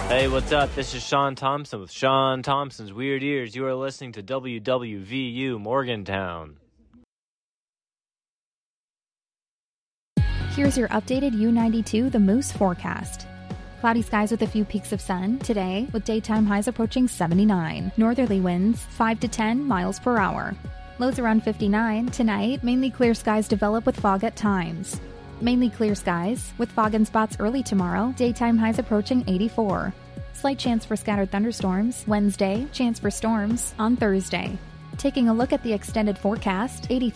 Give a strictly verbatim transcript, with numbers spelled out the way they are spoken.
Hey, what's up? This is Sean Thompson with Sean Thompson's Weird Ears. You are listening to W W V U Morgantown. Here's your updated U ninety-two The Moose forecast. Cloudy skies with a few peaks of sun today, with daytime highs approaching seventy-nine. Northerly winds five to ten miles per hour. Lows around fifty-nine. Tonight, mainly clear skies develop with fog at times. Mainly clear skies, with fog in spots early tomorrow, daytime highs approaching eighty-four. Slight chance for scattered thunderstorms Wednesday, chance for storms on Thursday. Taking a look at the extended forecast, eighty